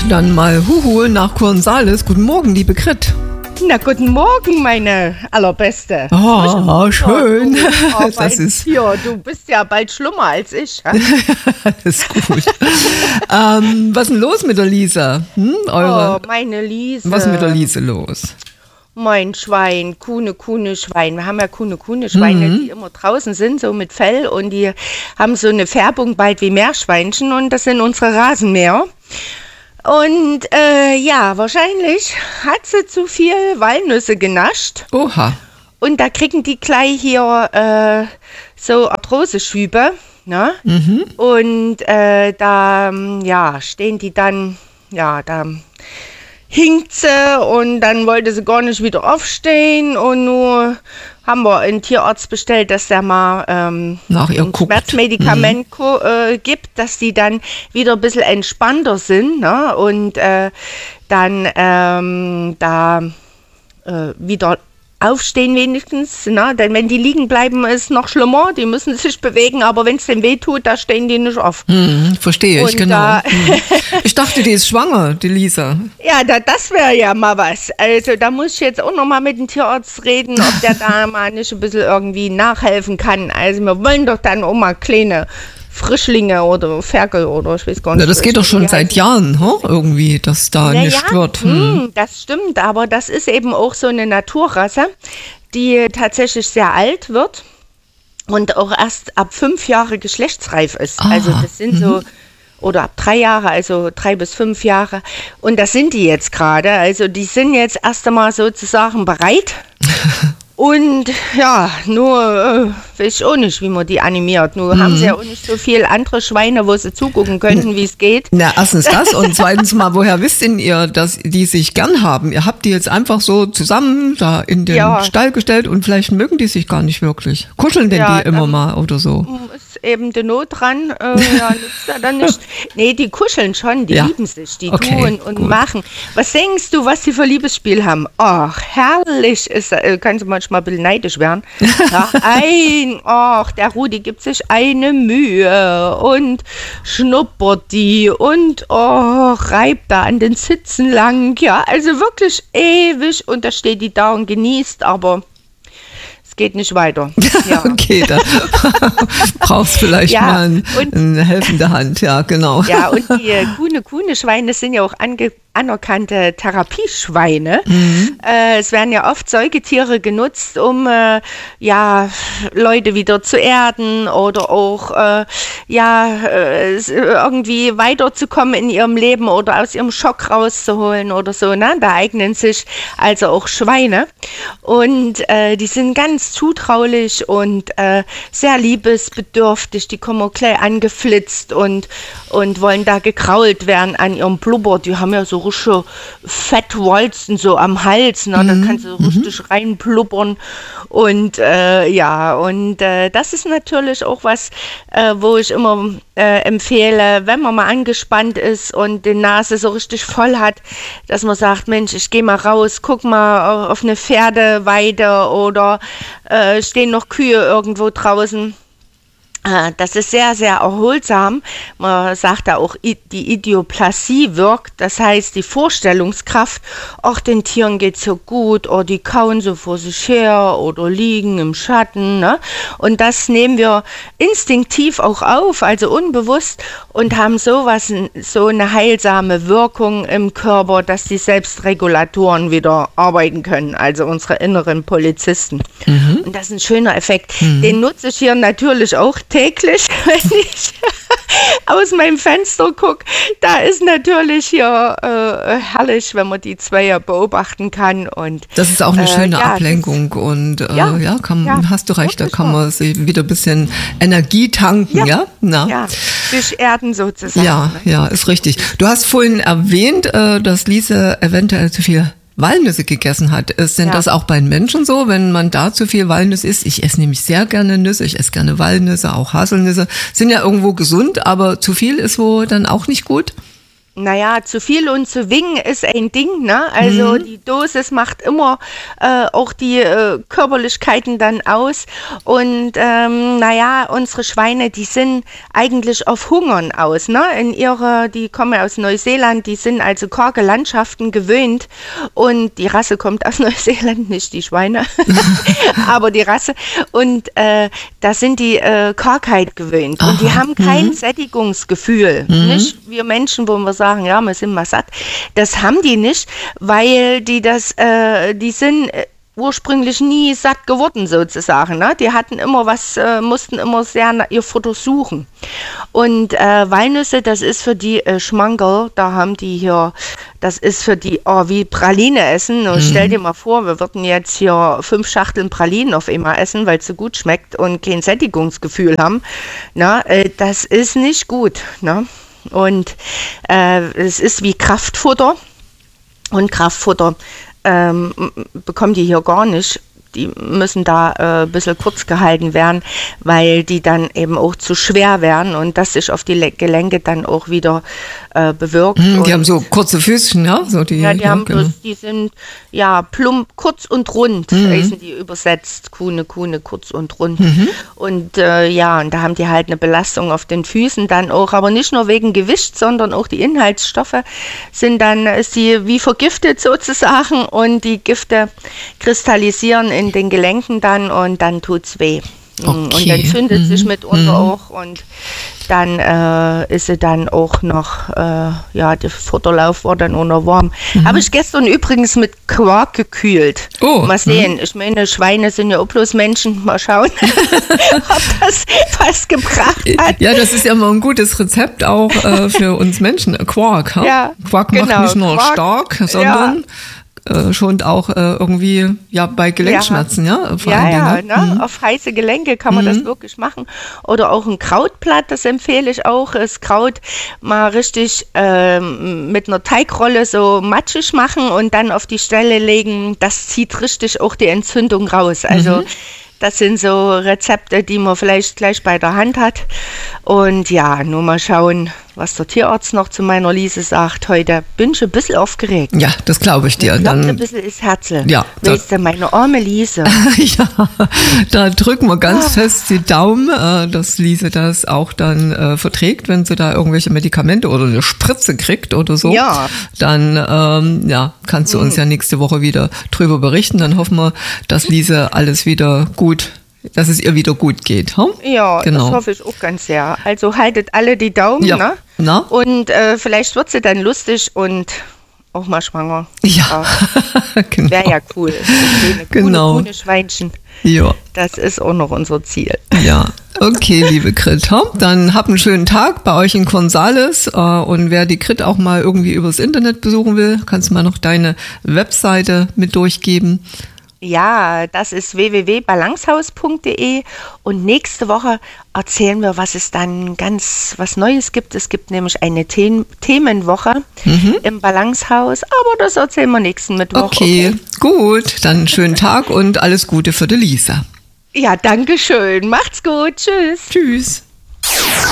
dann mal Huhu nach Kurnsales. Guten Morgen, liebe Grit. Na, guten Morgen, meine Allerbeste. Oh, schön. Das ist hier. Du bist ja bald schlimmer als ich. Alles gut. Was ist denn los mit der Lisa? Meine Lisa. Was ist mit der Lisa los? Mein Schwein, Kuhne Schwein. Wir haben ja Kuhne Schweine, die immer draußen sind, so mit Fell. Und die haben so eine Färbung bald wie Meerschweinchen. Und das sind unsere Rasenmäher. Und wahrscheinlich hat sie zu viel Walnüsse genascht. Oha. Und da kriegen die gleich hier so Arthroseschübe. Ne? Mhm. Und da stehen die dann, da hinkt sie und dann wollte sie gar nicht wieder aufstehen. Und nur haben wir einen Tierarzt bestellt, dass der mal nach ihr ein Schmerzmedikament gibt, dass die dann wieder ein bisschen entspannter sind, ne? Und dann wieder aufstehen wenigstens, ne? Denn wenn die liegen bleiben, ist noch schlimmer, die müssen sich bewegen, aber wenn es denen weh tut, da stehen die nicht auf. Verstehe ich, genau. Ich dachte, die ist schwanger, die Lisa. Ja, das wäre ja mal was. Also da muss ich jetzt auch noch mal mit dem Tierarzt reden, ob der da mal nicht ein bisschen irgendwie nachhelfen kann. Also wir wollen doch dann auch mal kleine Frischlinge oder Ferkel oder ich weiß gar nicht. Ja, das geht doch schon seit Jahren, irgendwie, dass da nichts wird. Das stimmt, aber das ist eben auch so eine Naturrasse, die tatsächlich sehr alt wird und auch erst ab 5 Jahre geschlechtsreif ist. Also das sind so, oder ab 3 Jahre, also 3 bis 5 Jahre. Und das sind die jetzt gerade. Also die sind jetzt erst einmal sozusagen bereit. Und ja, nur weiß ich auch nicht, wie man die animiert. Nur haben sie ja auch nicht so viele andere Schweine, wo sie zugucken könnten, wie es geht. Na, erstens das und zweitens mal, woher wisst denn ihr, dass die sich gern haben? Ihr habt die jetzt einfach so zusammen da in den Stall gestellt und vielleicht mögen die sich gar nicht wirklich. Kuscheln denn die immer mal oder so? Ist eben die Not dran, nützt ja dann nicht. Nee, die kuscheln schon, die lieben sich, die tun und machen. Was denkst du, was die für Liebesspiel haben? Ach, herrlich ist, kannst du manchmal ein bisschen neidisch werden. Der Rudi gibt sich eine Mühe und schnuppert die und reibt da an den Sitzen lang. Ja, also wirklich ewig und da steht die da und genießt, aber es geht nicht weiter. Ja. Okay, da brauchst vielleicht mal eine helfende Hand, ja, genau. Ja, und die Kuhne Schweine sind ja auch anerkannte Therapieschweine. Es werden ja oft Säugetiere genutzt, um Leute wieder zu erden oder auch irgendwie weiterzukommen in ihrem Leben oder aus ihrem Schock rauszuholen oder so. Ne? Da eignen sich also auch Schweine und die sind ganz zutraulich und sehr liebesbedürftig. Die kommen auch gleich angeflitzt und wollen da gekrault werden an ihrem Blubber. Die haben ja so rische Fettwolzen so am Hals, ne? Da kannst du richtig reinblubbern und das ist natürlich auch was, wo ich immer empfehle, wenn man mal angespannt ist und die Nase so richtig voll hat, dass man sagt, Mensch, ich gehe mal raus, guck mal auf eine Pferdeweide oder stehen noch Kühe irgendwo draußen. Das ist sehr, sehr erholsam. Man sagt da auch, die Idioplasie wirkt. Das heißt, die Vorstellungskraft, auch den Tieren geht so gut, oder die kauen so vor sich her oder liegen im Schatten. Ne? Und das nehmen wir instinktiv auch auf, also unbewusst, und haben so eine heilsame Wirkung im Körper, dass die Selbstregulatoren wieder arbeiten können, also unsere inneren Polizisten. Und das ist ein schöner Effekt. Den nutze ich hier natürlich auch täglich, wenn ich aus meinem Fenster gucke. Da ist natürlich hier herrlich, wenn man die Zweier beobachten kann. Und das ist auch eine schöne Ablenkung und hast du recht, da kann man sich wieder ein bisschen Energie tanken, ja? Ja, sich erden sozusagen. Ja, ist richtig. Du hast vorhin erwähnt, dass Lisa eventuell zu viel Walnüsse gegessen hat. Ist denn das auch bei Menschen so, wenn man da zu viel Walnüsse isst? Ich esse nämlich sehr gerne Nüsse, ich esse gerne Walnüsse, auch Haselnüsse. Sind ja irgendwo gesund, aber zu viel ist wohl dann auch nicht gut? Naja, zu viel und zu wingen ist ein Ding, ne? Also die Dosis macht immer auch die Körperlichkeiten dann aus. Und unsere Schweine, die sind eigentlich auf Hungern aus, ne? Die kommen aus Neuseeland, die sind also karge Landschaften gewöhnt. Und die Rasse kommt aus Neuseeland, nicht die Schweine, aber die Rasse. Und da sind die Kargheit gewöhnt. Und die haben kein Sättigungsgefühl, nicht? Wir Menschen, wo wir sagen, ja, wir sind mal satt. Das haben die nicht, weil die sind ursprünglich nie satt geworden sozusagen. Ne? Die hatten immer mussten immer sehr ihr Futter suchen. Und Walnüsse, das ist für die Schmankerl, da haben die hier, das ist für die, wie Praline essen. Und stell dir mal vor, wir würden jetzt hier 5 Schachteln Pralinen auf einmal essen, weil es so gut schmeckt und kein Sättigungsgefühl haben. Na, das ist nicht gut, ne? Und es ist wie Kraftfutter und Kraftfutter bekommen die hier gar nicht. Die müssen da ein bisschen kurz gehalten werden, weil die dann eben auch zu schwer werden und das sich auf die Gelenke dann auch wieder bewirkt. Die haben so kurze Füßchen, ja? So die haben die sind plump, kurz und rund, heißen die übersetzt. Kuhne, kurz und rund. Und und da haben die halt eine Belastung auf den Füßen dann auch, aber nicht nur wegen Gewicht, sondern auch die Inhaltsstoffe ist die wie vergiftet sozusagen und die Gifte kristallisieren in den Gelenken dann und dann tut's weh. Okay. Und dann zündet sich mitunter auch und dann ist sie dann auch noch, der Futterlauf war dann auch noch warm. Habe ich gestern übrigens mit Quark gekühlt. Oh. Mal sehen, ich meine, Schweine sind ja auch bloß Menschen. Mal schauen, ob das was gebracht hat. Ja, das ist ja mal ein gutes Rezept auch für uns Menschen. Quark, ja? Quark macht nicht nur stark, sondern schont auch irgendwie bei Gelenkschmerzen, vor allen Dingen. Auf heiße Gelenke kann man das wirklich machen. Oder auch ein Krautblatt, das empfehle ich auch. Das Kraut mal richtig mit einer Teigrolle so matschig machen und dann auf die Stelle legen. Das zieht richtig auch die Entzündung raus. Also das sind so Rezepte, die man vielleicht gleich bei der Hand hat. Und nur mal schauen, was der Tierarzt noch zu meiner Lise sagt. Heute bin ich ein bisschen aufgeregt. Ja, das glaube ich dir. Dann ein bisschen ist Herzl. Ja. Weißt du, meine arme Lise. Ja, da drücken wir ganz fest die Daumen, dass Lise das auch dann verträgt, wenn sie da irgendwelche Medikamente oder eine Spritze kriegt oder so. Ja. Dann kannst du uns ja nächste Woche wieder drüber berichten. Dann hoffen wir, dass Lise alles wieder dass es ihr wieder gut geht. Hm? Ja, genau. Das hoffe ich auch ganz sehr. Also haltet alle die Daumen, ne? Na? Und vielleicht wird sie dann lustig und auch mal schwanger. Ja, genau. Wäre ja cool. Coole Schweinchen. Ja. Das ist auch noch unser Ziel. Ja, okay, liebe Grit. Dann habt einen schönen Tag bei euch in Gonzales. Und wer die Grit auch mal irgendwie übers Internet besuchen will, kannst du mal noch deine Webseite mit durchgeben. Ja, das ist www.balancehaus.de und nächste Woche erzählen wir, was es dann was Neues gibt. Es gibt nämlich eine Themenwoche im Balancehaus, aber das erzählen wir nächsten Mittwoch. Okay, gut, dann schönen Tag und alles Gute für die Lisa. Ja, danke schön. Macht's gut. Tschüss. Tschüss.